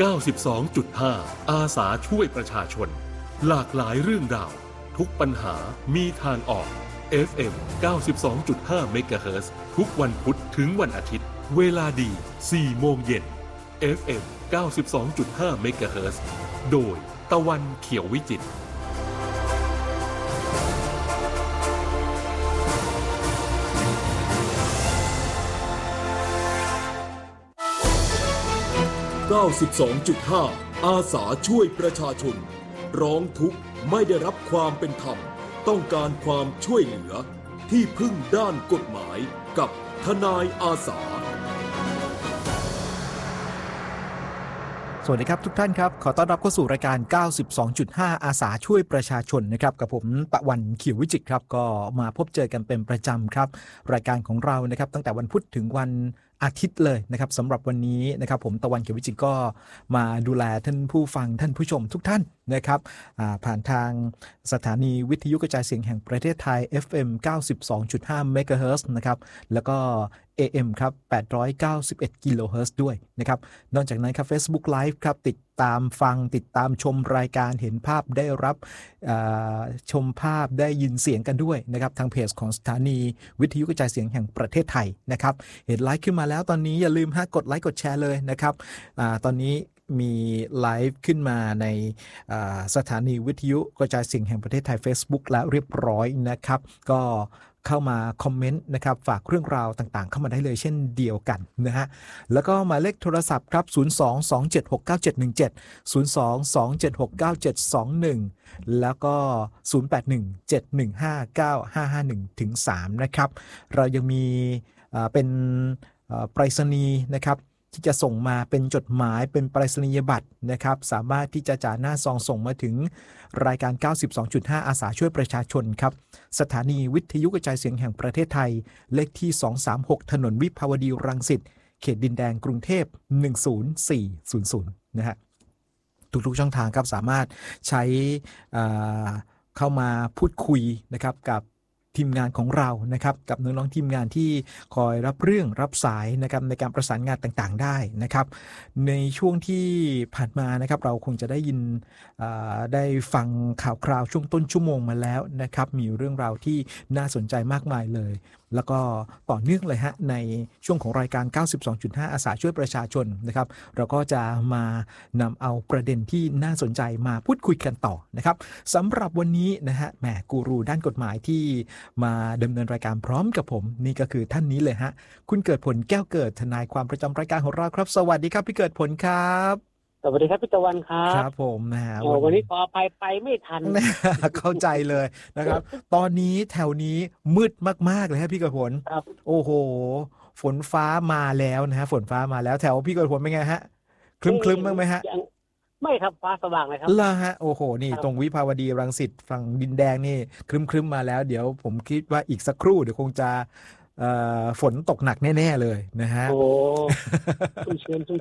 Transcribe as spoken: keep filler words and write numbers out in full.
เก้าสิบสองจุดห้า อาสาช่วยประชาชนหลากหลายเรื่องราวทุกปัญหามีทางออก เอฟ เอ็ม เก้าสิบสองจุดห้า เมกะเฮิรตซ์ ทุกวันพุธถึงวันอาทิตย์เวลาดี สี่โมงเย็น เอฟ เอ็ม เก้าสิบสองจุดห้า เมกะเฮิรตซ์ โดยตะวันเขียววิจิตรเก้าสิบสองจุดห้า อาสาช่วยประชาชนร้องทุกข์ไม่ได้รับความเป็นธรรมต้องการความช่วยเหลือที่พึ่งด้านกฎหมายกับทนายอาสาสวัสดีครับทุกท่านครับขอต้อนรับเข้าสู่รายการ เก้าสิบสองจุดห้า อาสาช่วยประชาชนนะครับกับผมปวันเขียววิจิตรครับก็มาพบเจอกันเป็นประจำครับรายการของเรานะครับตั้งแต่วันพุธถึงวันอาทิตย์เลยนะครับสำหรับวันนี้นะครับผมตะวันเขียววิจิตรก็มาดูแลท่านผู้ฟังท่านผู้ชมทุกท่านนะครับผ่านทางสถานีวิทยุกระจายเสียงแห่งประเทศไทย เอฟ เอ็ม เก้าสิบสองจุดห้า เมกะเฮิรตซ์นะครับแล้วก็ เอ เอ็ม ครับแปดร้อยเก้าสิบเอ็ดกิโลเฮิรตซ์ด้วยนะครับนอกจากนั้นครับ Facebook Live ครับติดตามฟังติดตามชมรายการเห็นภาพได้รับชมภาพได้ยินเสียงกันด้วยนะครับทางเพจของสถานีวิทยุกระจายเสียงแห่งประเทศไทยนะครับเห็นไลฟ์ขึ้นมาแล้วตอนนี้อย่าลืมฮะกดไลค์กดแชร์เลยนะครับอตอนนี้มีไลฟ์ขึ้นมาในสถานีวิทยุกระจายเสียงแห่งประเทศไทย Facebook แล้วเรียบร้อยนะครับก็เข้ามาคอมเมนต์นะครับฝากเรื่องราวต่างๆเข้ามาได้เลยเช่นเดียวกันนะฮะแล้วก็หมายเลขโทรศัพท์ครับศูนย์ สอง สอง เจ็ด หก เก้า เจ็ด หนึ่ง เจ็ด ศูนย์ สอง สอง เจ็ด หก เก้า เจ็ด สอง หนึ่งแล้วก็ศูนย์ แปด หนึ่ง เจ็ด หนึ่ง ห้า เก้า ห้า ห้า หนึ่ง ถึง สามนะครับเรายังมีเป็นไปรษณีย์นะครับที่จะส่งมาเป็นจดหมายเป็นไปรษณียบัตรนะครับสามารถที่จะจ่าหน้าซองส่งมาถึงรายการ เก้าสิบสองจุดห้า อาสาช่วยประชาชนครับสถานีวิทยุกระจายเสียงแห่งประเทศไทยเลขที่สองสามหกถนนวิภาวดีรังสิตเขตดินแดงกรุงเทพหนึ่งศูนย์สี่ศูนย์ศูนย์นะฮะทุกๆช่องทางครับสามารถใช้เข้ามาพูดคุยนะครับกับทีมงานของเรานะครับกับน้องๆทีมงานที่คอยรับเรื่องรับสายนะครับในการประสานงานต่างๆได้นะครับในช่วงที่ผ่านมานะครับเราคงจะได้ยินได้ฟังข่าวคราวช่วงต้นชั่วโมงมาแล้วนะครับมีเรื่องราวที่น่าสนใจมากมายเลยแล้วก็ต่อเนื่องเลยฮะในช่วงของรายการ เก้าสิบสองจุดห้า อาสาช่วยประชาชนนะครับเราก็จะมานำเอาประเด็นที่น่าสนใจมาพูดคุยกันต่อนะครับสำหรับวันนี้นะฮะแหมกูรูด้านกฎหมายที่มาดำเนินรายการพร้อมกับผมนี่ก็คือท่านนี้เลยฮะคุณเกิดผลแก้วเกิดทนายความประจำรายการของเราครับสวัสดีครับพี่เกิดผลครับสวัสดีครับพี่ตะวันครับครับผมนะฮะวันนี้ขออภัยไปไม่ทันเข้าใจเลยนะครับตอนนี้แถวนี้มืดมากๆเลยครับพี่เกิดผลครับโอ้โหฝนฟ้ามาแล้วนะฮะฝนฟ้ามาแล้วแถวพี่เกิดผลเป็นไงฮะคลึ้มๆบ้างไหมฮะไม่ครับฟ้าสว่างเลยครับล่ะฮะโอ้โหนี่ตรงวิภาวดีรังสิตฝั่งดินแดงนี่ครึ้มๆมาแล้วเดี๋ยวผมคิดว่าอีกสักครู่เดี๋ยวคงจะฝนตกหนักแน่ๆเลยนะฮะโอ้ชุ่มชื้นชุ่ม